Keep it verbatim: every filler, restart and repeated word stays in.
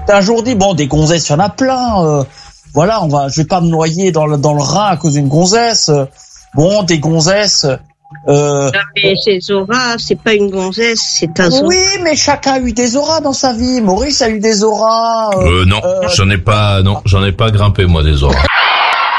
t'as un jour dit, bon, des gonzesses, il y en a plein. Euh, voilà, on va, je vais pas me noyer dans le, dans le Rhin à cause d'une gonzesse. Euh, bon, des gonzesses. Euh, non, mais c'est Zora, c'est pas une gonzesse, c'est un Zora. Oui, mais chacun a eu des auras dans sa vie. Maurice a eu des auras. Euh, euh non, euh, j'en ai pas, non, j'en ai pas grimpé moi des auras.